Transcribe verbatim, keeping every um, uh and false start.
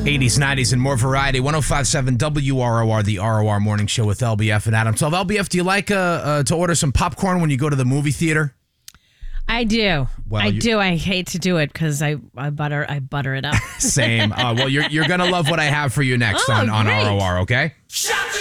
eighties, nineties, and more variety. one oh five point seven W R O R, the R O R Morning Show with L B F and Adam twelve. L B F, do you like uh, uh, to order some popcorn when you go to the movie theater? I do. Well, I you- do. I hate to do it because I, I butter I butter it up. Same. Uh, well, you're you're gonna love what I have for you next Oh, on, on great. R O R, okay? Shots